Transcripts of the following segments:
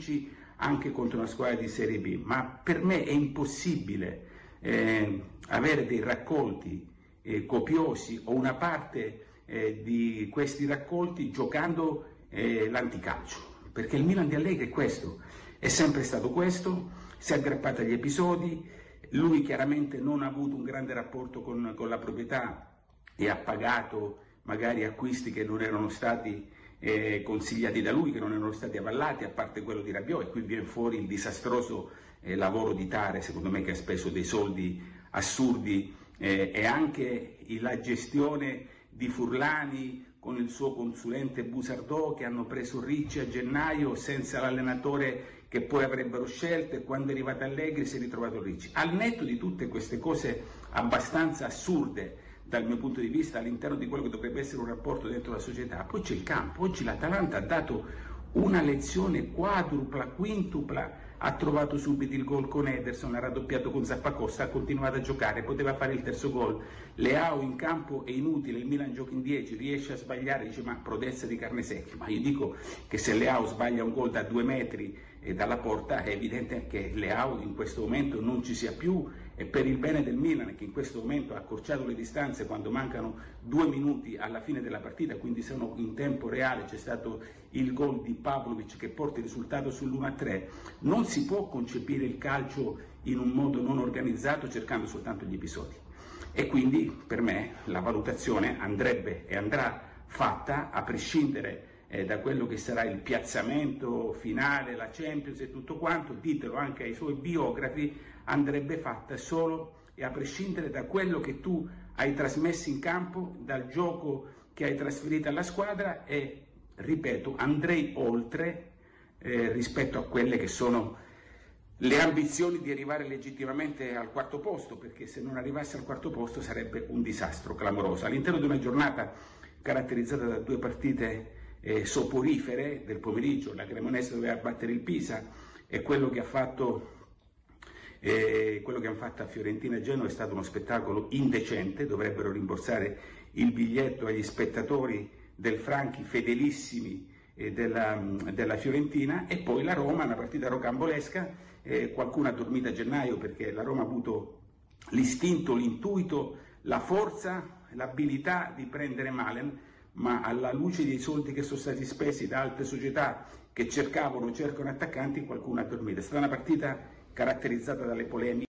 vinci anche contro una squadra di Serie B, ma per me è impossibile avere dei raccolti copiosi o una parte di questi raccolti giocando l'anticalcio, perché il Milan di Allegri è questo, è sempre stato questo, si è aggrappato agli episodi, lui chiaramente non ha avuto un grande rapporto con la proprietà e ha pagato magari acquisti che non erano stati consigliati da lui, che non erano stati avallati, a parte quello di Rabiot, e qui viene fuori il disastroso lavoro di Tare, secondo me, che ha speso dei soldi assurdi, e anche la gestione di Furlani con il suo consulente Busardò, che hanno preso Ricci a gennaio senza l'allenatore che poi avrebbero scelto, e quando è arrivato Allegri si è ritrovato Ricci. Al netto di tutte queste cose abbastanza assurde dal mio punto di vista all'interno di quello che dovrebbe essere un rapporto dentro la società, poi c'è il campo. Oggi l'Atalanta ha dato una lezione quadrupla, quintupla, ha trovato subito il gol con Ederson, ha raddoppiato con Zappacosta, ha continuato a giocare, poteva fare il terzo gol. Leao in campo è inutile, il Milan gioca in 10, riesce a sbagliare, dice ma prodezza di carne secca, ma io dico che se Leao sbaglia un gol da 2 metri dalla porta è evidente che Leao in questo momento non ci sia più, e per il bene del Milan, che in questo momento ha accorciato le distanze quando mancano 2 minuti alla fine della partita, quindi sono in tempo reale, c'è stato il gol di Pavlovic che porta il risultato sull'1-3, non si può concepire il calcio in un modo non organizzato cercando soltanto gli episodi, e quindi per me la valutazione andrebbe e andrà fatta a prescindere da quello che sarà il piazzamento finale, la Champions e tutto quanto, ditelo anche ai suoi biografi, andrebbe fatta solo e a prescindere da quello che tu hai trasmesso in campo, dal gioco che hai trasferito alla squadra, e ripeto, andrei oltre rispetto a quelle che sono le ambizioni di arrivare legittimamente al 4° posto, perché se non arrivasse al 4° posto sarebbe un disastro clamoroso. All'interno di una giornata caratterizzata da 2 partite soporifere del pomeriggio, la Cremonese doveva battere il Pisa, e quello che hanno fatto a Fiorentina e Genoa è stato uno spettacolo indecente. Dovrebbero rimborsare il biglietto agli spettatori del Franchi fedelissimi della Fiorentina. E poi la Roma, una partita rocambolesca, qualcuno ha dormito a gennaio perché la Roma ha avuto l'istinto, l'intuito, la forza, l'abilità di prendere Malen, ma alla luce dei soldi che sono stati spesi da altre società che cercano attaccanti, qualcuno ha dormito. È stata una partita caratterizzata dalle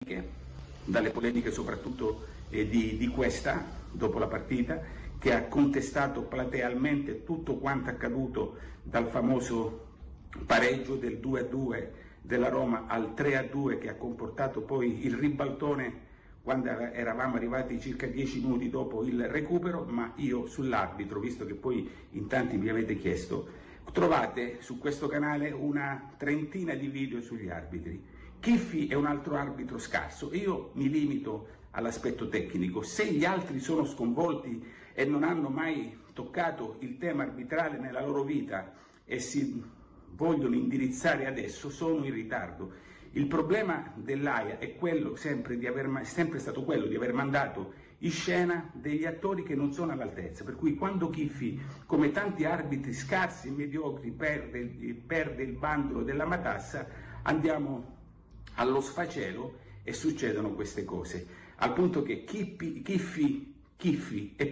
polemiche soprattutto di questa, dopo la partita, che ha contestato platealmente tutto quanto accaduto, dal famoso pareggio del 2-2 della Roma al 3-2 che ha comportato poi il ribaltone quando eravamo arrivati circa 10 minuti dopo il recupero. Ma io sull'arbitro, visto che poi in tanti mi avete chiesto, trovate su questo canale una trentina di video sugli arbitri. Chiffi è un altro arbitro scarso, io mi limito all'aspetto tecnico. Se gli altri sono sconvolti e non hanno mai toccato il tema arbitrale nella loro vita e si vogliono indirizzare adesso, sono in ritardo. Il problema dell'AIA è quello sempre stato quello di aver mandato in scena degli attori che non sono all'altezza, per cui quando Chiffi, come tanti arbitri scarsi e mediocri, perde il bandolo della matassa, andiamo allo sfacelo e succedono queste cose, al punto che Chiffi e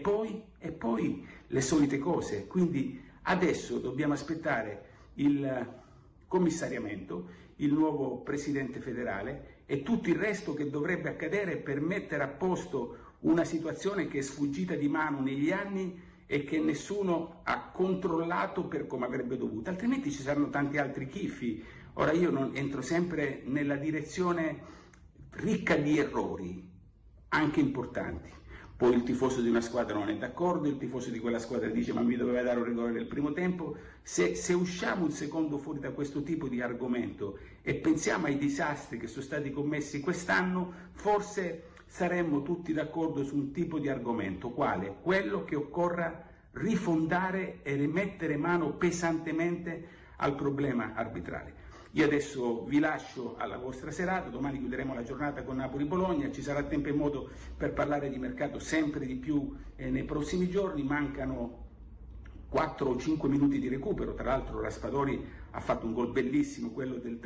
poi le solite cose. Quindi adesso dobbiamo aspettare il commissariamento, il nuovo presidente federale e tutto il resto che dovrebbe accadere per mettere a posto una situazione che è sfuggita di mano negli anni e che nessuno ha controllato per come avrebbe dovuto, altrimenti ci saranno tanti altri Chiffi. Ora io non entro sempre nella direzione ricca di errori, anche importanti. Poi il tifoso di una squadra non è d'accordo, il tifoso di quella squadra dice ma mi doveva dare un rigore nel primo tempo. Se usciamo un secondo fuori da questo tipo di argomento e pensiamo ai disastri che sono stati commessi quest'anno, forse saremmo tutti d'accordo su un tipo di argomento, quale? Quello che occorra rifondare e rimettere mano pesantemente al problema arbitrale. Io adesso vi lascio alla vostra serata, domani chiuderemo la giornata con Napoli-Bologna, ci sarà tempo e modo per parlare di mercato sempre di più nei prossimi giorni. Mancano 4 o 5 minuti di recupero, tra l'altro Raspadori ha fatto un gol bellissimo, quello del